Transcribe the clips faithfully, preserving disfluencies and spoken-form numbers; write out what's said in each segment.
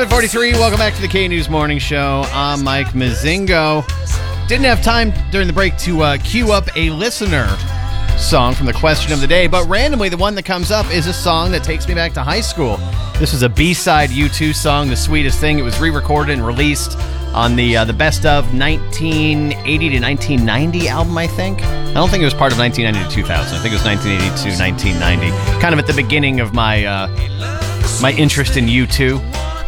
seven forty-three, welcome back to the K-News Morning Show. I'm Mike Mazingo. Didn't have time during the break to uh, queue up a listener song from the question of the day, but randomly the one that comes up is a song that takes me back to high school. This was a B-side U two song, The Sweetest Thing. It was re-recorded and released on the uh, the Best of nineteen eighty to nineteen ninety album, I think. I don't think it was part of nineteen ninety to two thousand. I think it was nineteen eighty to nineteen ninety. Kind of at the beginning of my uh, my interest in U two.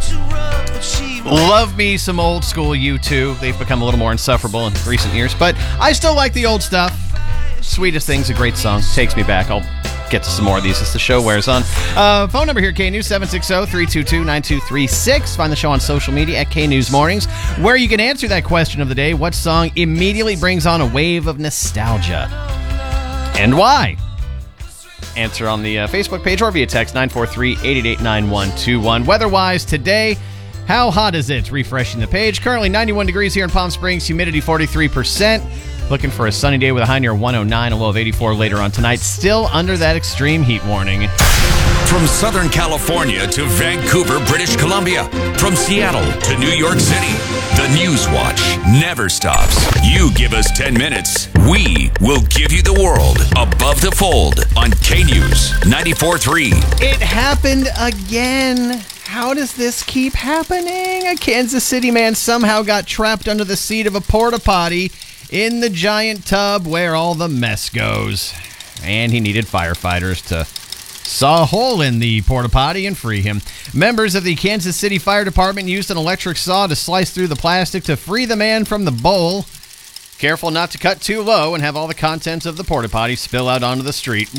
Love me some old school U two. They've become a little more insufferable in recent years, but I still like the old stuff. Sweetest Thing's a great song. Takes me back. I'll get to some more of these as the show wears on. Uh, phone number here, K-News, seven six zero, three two two, nine two three six. Find the show on social media at K-News Mornings, where you can answer that question of the day. What song immediately brings on a wave of nostalgia? And why? Answer on the uh, Facebook page or via text nine four three, eight eight eight, nine one two one. Weather-wise today, how hot is it? Refreshing the page. Currently ninety-one degrees here in Palm Springs. Humidity forty-three percent. Looking for a sunny day with a high near one oh nine, a low of eighty-four later on tonight. Still under that extreme heat warning. From Southern California to Vancouver, British Columbia. From Seattle to New York City. The News Watch never stops. You give us ten minutes, we will give you the world. Above the Fold on K-News ninety-four point three. It happened again. How does this keep happening? A Kansas City man somehow got trapped under the seat of a porta potty in the giant tub where all the mess goes. And he needed firefighters to saw a hole in the porta potty and free him. Members of the Kansas City Fire Department used an electric saw to slice through the plastic to free the man from the bowl. Careful not to cut too low and have all the contents of the porta potty spill out onto the street.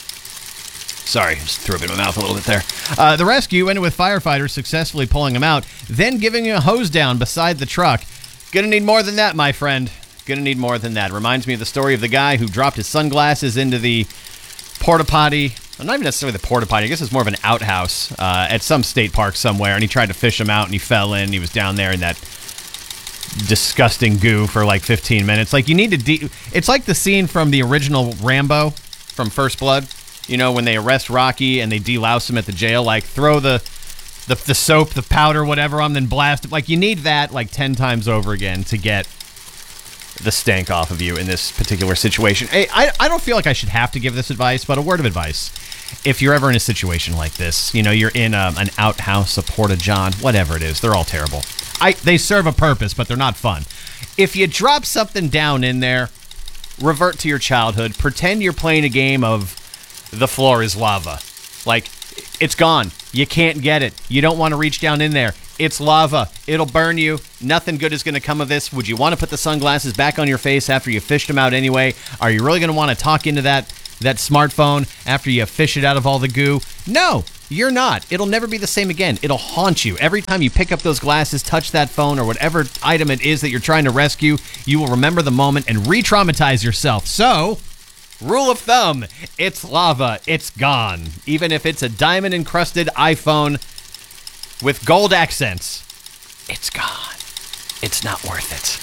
Sorry, just threw up in my mouth a little bit there. Uh, the rescue ended with firefighters successfully pulling him out, then giving him a hose down beside the truck. Gonna need more than that, my friend. Gonna need more than that. Reminds me of the story of the guy who dropped his sunglasses into the porta potty. Well, not even necessarily the porta potty. I guess it's more of an outhouse uh, at some state park somewhere, and he tried to fish him out, and he fell in. He was down there in that disgusting goo for like fifteen minutes. Like, you need to... De- it's like the scene from the original Rambo from First Blood. You know, when they arrest Rocky and they delouse him at the jail, like, throw the, the the soap, the powder, whatever on, then blast it. Like, you need that, like, ten times over again to get the stank off of you in this particular situation. Hey, I, I don't feel like I should have to give this advice, but a word of advice. If you're ever in a situation like this, you know, you're in a, an outhouse, a porta-john, whatever it is, they're all terrible. I They serve a purpose, but they're not fun. If you drop something down in there, revert to your childhood. Pretend you're playing a game of the floor is lava. Like, it's gone. You can't get it. You don't want to reach down in there. It's lava. It'll burn you. Nothing good is going to come of this. Would you want to put the sunglasses back on your face after you fished them out anyway? Are you really going to want to talk into that, that smartphone after you fish it out of all the goo? No, you're not. It'll never be the same again. It'll haunt you. Every time you pick up those glasses, touch that phone, or whatever item it is that you're trying to rescue, you will remember the moment and re-traumatize yourself. So... rule of thumb, it's lava, it's gone. Even if it's a diamond-encrusted iPhone with gold accents, it's gone. It's not worth it.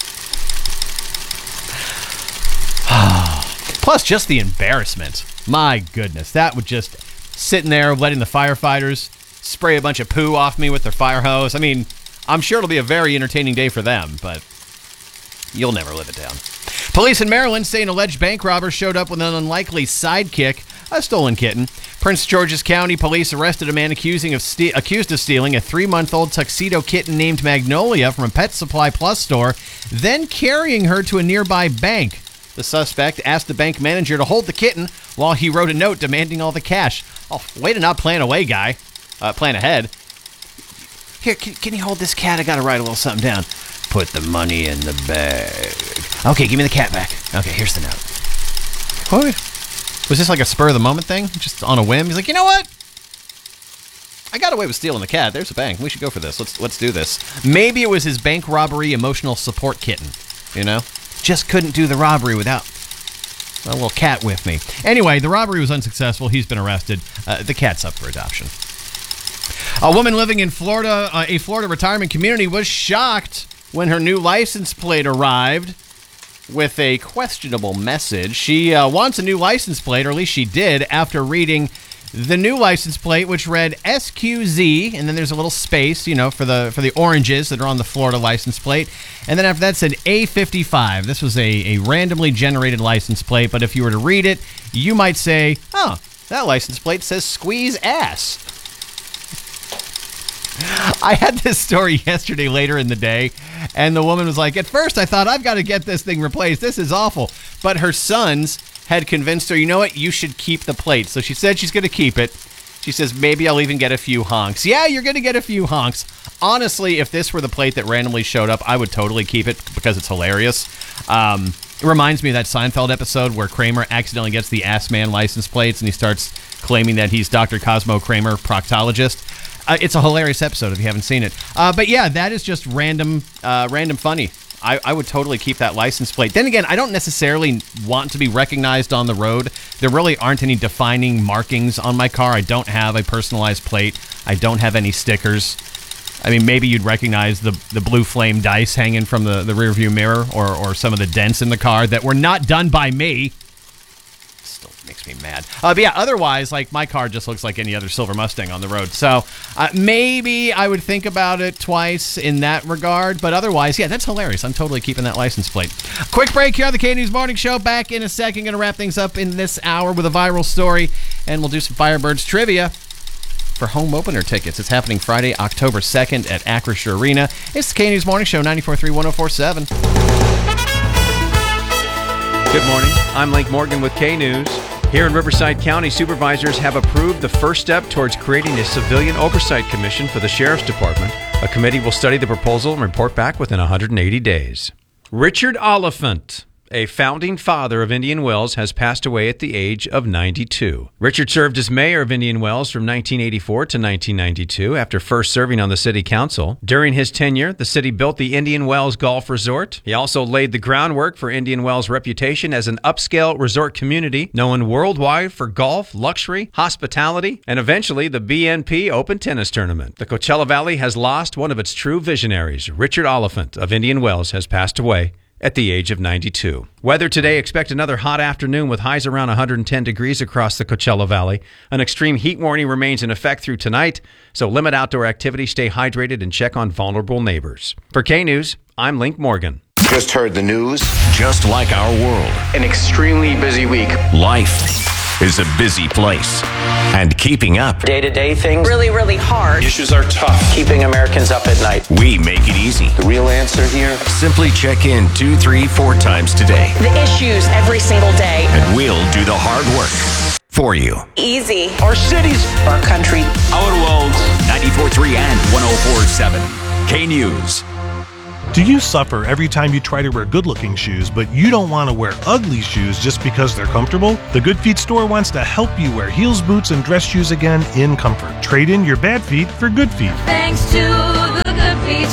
Plus, just the embarrassment. My goodness, that would just sitting there letting the firefighters spray a bunch of poo off me with their fire hose. I mean, I'm sure it'll be a very entertaining day for them, but you'll never live it down. Police in Maryland say an alleged bank robber showed up with an unlikely sidekick, a stolen kitten. Prince George's County police arrested a man accusing of ste- accused of stealing a three-month-old tuxedo kitten named Magnolia from a Pet Supply Plus store, then carrying her to a nearby bank. The suspect asked the bank manager to hold the kitten while he wrote a note demanding all the cash. Oh, way to not plan away, guy. Uh, plan ahead. Here, can, can you hold this cat? I gotta write a little something down. Put the money in the bag. Okay, give me the cat back. Okay, here's the note. What? Was this like a spur-of-the-moment thing? Just on a whim? He's like, you know what? I got away with stealing the cat. There's a bank. We should go for this. Let's let's do this. Maybe it was his bank robbery emotional support kitten. You know? Just couldn't do the robbery without a little cat with me. Anyway, the robbery was unsuccessful. He's been arrested. Uh, the cat's up for adoption. A woman living in Florida, uh, a Florida retirement community, was shocked when her new license plate arrived with a questionable message. She uh, wants a new license plate, or at least she did, after reading the new license plate, which read S Q Z, and then there's a little space, you know, for the for the oranges that are on the Florida license plate. And then after that said A fifty-five. This was a, a randomly generated license plate, but if you were to read it, you might say, oh, that license plate says squeeze ass. I had this story yesterday later in the day, and the woman was like, at first I thought, I've got to get this thing replaced. This is awful. But her sons had convinced her, you know what, you should keep the plate. So she said she's going to keep it. She says, maybe I'll even get a few honks. Yeah, you're going to get a few honks. Honestly, if this were the plate that randomly showed up, I would totally keep it because it's hilarious. Um, it reminds me of that Seinfeld episode where Kramer accidentally gets the Ass Man license plates and he starts claiming that he's Doctor Cosmo Kramer, proctologist. Uh, it's a hilarious episode if you haven't seen it. Uh, but yeah, that is just random, uh, random funny. I, I would totally keep that license plate. Then again, I don't necessarily want to be recognized on the road. There really aren't any defining markings on my car. I don't have a personalized plate. I don't have any stickers. I mean, maybe you'd recognize the the blue flame dice hanging from the, the rearview mirror or, or some of the dents in the car that were not done by me. Still makes me mad. Uh, but yeah, otherwise, like, my car just looks like any other silver Mustang on the road. So uh, maybe I would think about it twice in that regard. But otherwise, yeah, that's hilarious. I'm totally keeping that license plate. Quick break here on the K-News Morning Show. Back in a second. Going to wrap things up in this hour with a viral story. And we'll do some Firebirds trivia for home opener tickets. It's happening Friday, October second at Acrisure Arena. It's the K-News Morning Show, ninety-four point three, one oh four point seven. Good morning. I'm Link Morgan with K-News. Here in Riverside County, supervisors have approved the first step towards creating a civilian oversight commission for the Sheriff's Department. A committee will study the proposal and report back within one hundred eighty days. Richard Oliphant, a founding father of Indian Wells, has passed away at the age of ninety-two. Richard served as mayor of Indian Wells from nineteen eighty-four to nineteen ninety-two after first serving on the city council. During his tenure, the city built the Indian Wells Golf Resort. He also laid the groundwork for Indian Wells' reputation as an upscale resort community known worldwide for golf, luxury, hospitality, and eventually the B N P Open Tennis Tournament. The Coachella Valley has lost one of its true visionaries. Richard Oliphant of Indian Wells has passed away at the age of ninety-two. Weather today, expect another hot afternoon with highs around one hundred ten degrees across the Coachella Valley. An extreme heat warning remains in effect through tonight, so limit outdoor activity, stay hydrated, and check on vulnerable neighbors. For K-News, I'm Link Morgan. Just heard the news? Just like our world, An extremely busy week. life is a busy place. And keeping up, Day-to-day things, really, really hard. Issues are tough. keeping Americans up at night. we make it easy. The real answer here? Simply check in two, three, four times today, The issues every single day. and we'll do the hard work for you. Easy. Our cities. Our country. Our world. ninety-four point three and one oh four point seven. K-News. Do you suffer every time you try to wear good-looking shoes, but you don't want to wear ugly shoes just because they're comfortable? The Good Feet store wants to help you wear heels, boots, and dress shoes again in comfort. Trade in your bad feet for good feet. Thanks to the Good Feet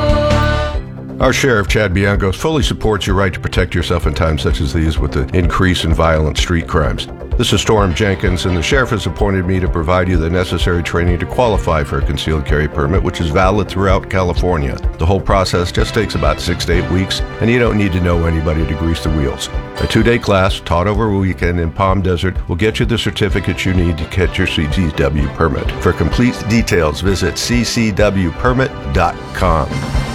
store. Our Sheriff, Chad Bianco, fully supports your right to protect yourself in times such as these with the increase in violent street crimes. This is Storm Jenkins, and the Sheriff has appointed me to provide you the necessary training to qualify for a concealed carry permit, which is valid throughout California. The whole process just takes about six to eight weeks, and you don't need to know anybody to grease the wheels. A two-day class taught over a weekend in Palm Desert will get you the certificates you need to get your C C W permit. For complete details, visit c c w permit dot com.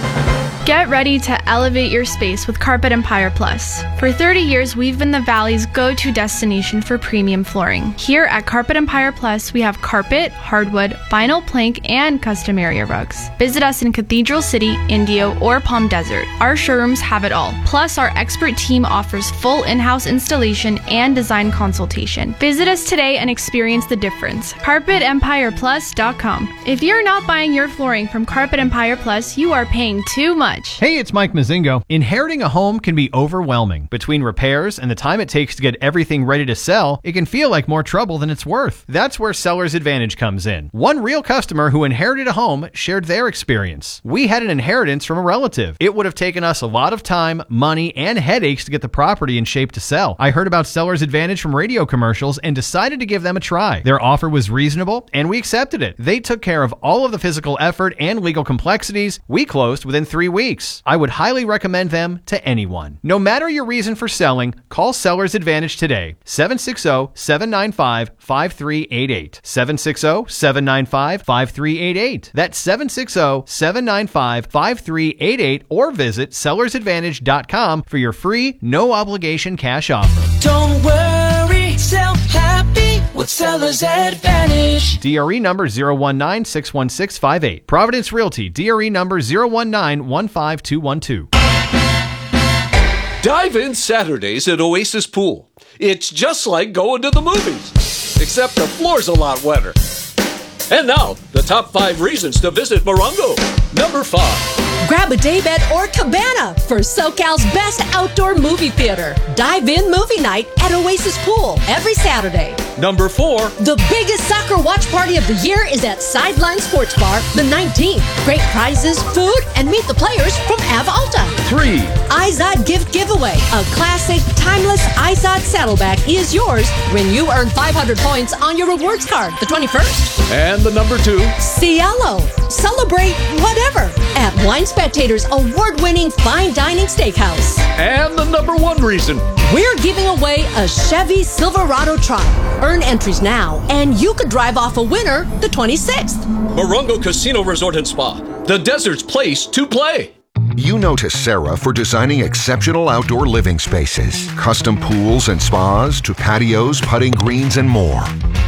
Get ready to elevate your space with Carpet Empire Plus. For thirty years, we've been the Valley's go-to destination for premium flooring. Here at Carpet Empire Plus, we have carpet, hardwood, vinyl plank, and custom area rugs. Visit us in Cathedral City, Indio, or Palm Desert. Our showrooms have it all. Plus, our expert team offers full in-house installation and design consultation. Visit us today and experience the difference. carpet empire plus dot com. If you're not buying your flooring from Carpet Empire Plus, you are paying too much. Hey, it's Mike Mazingo. Inheriting a home can be overwhelming. Between repairs and the time it takes to get everything ready to sell, it can feel like more trouble than it's worth. That's where Seller's Advantage comes in. One real customer who inherited a home shared their experience. We had an inheritance from a relative. It would have taken us a lot of time, money, and headaches to get the property in shape to sell. I heard about Seller's Advantage from radio commercials and decided to give them a try. Their offer was reasonable, and we accepted it. They took care of all of the physical effort and legal complexities. We closed within three weeks. weeks. I would highly recommend them to anyone. No matter your reason for selling, call Seller's Advantage today. seven six zero, seven nine five, five three eight eight. seven six zero, seven nine five, five three eight eight. That's seven six zero, seven nine five, five three eight eight, or visit sellers advantage dot com for your free, no obligation cash offer. Don't worry, sell happy with Seller's Advantage. D R E number zero one nine six one six five eight. Providence Realty, D R E number zero one nine one five two one two. Dive in Saturdays at Oasis Pool. It's just like going to the movies, except the floor's a lot wetter. And now, the top five reasons to visit Morongo. Number five. Grab a daybed or cabana for SoCal's best outdoor movie theater. Dive in movie night at Oasis Pool every Saturday. Number four. The biggest soccer watch party of the year is at Sideline Sports Bar, the nineteenth. Great prizes, food, and meet the players from Av Alta. Three. iZod Gift Giveaway. A classic, timeless iZod saddleback is yours when you earn five hundred points on your rewards card the twenty-first. And the number two. Cielo. Celebrate whatever at Wine Spectator's award-winning fine dining steakhouse. And the number one reason. We're giving away a Chevy Silverado truck. Earn entries now, and you could drive off a winner the twenty-sixth. Morongo Casino Resort and Spa. The desert's place to play. You know Tessera for designing exceptional outdoor living spaces, custom pools and spas to patios, putting greens, and more.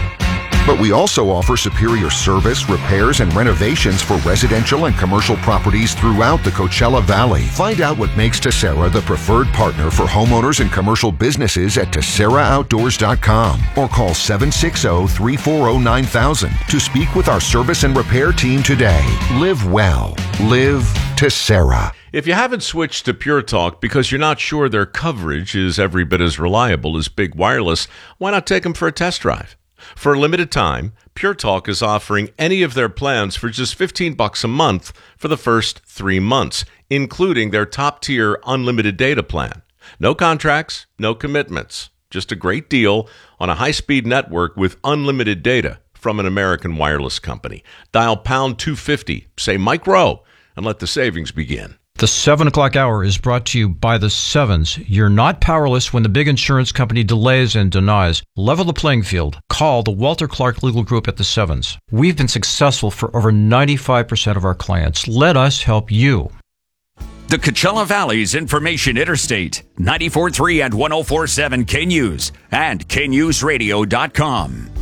But we also offer superior service, repairs, and renovations for residential and commercial properties throughout the Coachella Valley. Find out what makes Tessera the preferred partner for homeowners and commercial businesses at Tessera Outdoors dot com or call seven six zero, three four zero, nine thousand to speak with our service and repair team today. Live well. Live Tessera. If you haven't switched to Pure Talk because you're not sure their coverage is every bit as reliable as Big Wireless, why not take them for a test drive? For a limited time, Pure Talk is offering any of their plans for just fifteen bucks a month for the first three months, including their top-tier unlimited data plan. No contracts, no commitments, just a great deal on a high-speed network with unlimited data from an American wireless company. Dial pound two fifty, say Mike Rowe, and let the savings begin. The seven o'clock hour is brought to you by the Sevens. You're not powerless when the big insurance company delays and denies. Level the playing field. Call the Walter Clark Legal Group at the Sevens. We've been successful for over ninety-five percent of our clients. Let us help you. The Coachella Valley's Information Interstate, ninety-four point three and one oh four point seven K News and K News Radio dot com.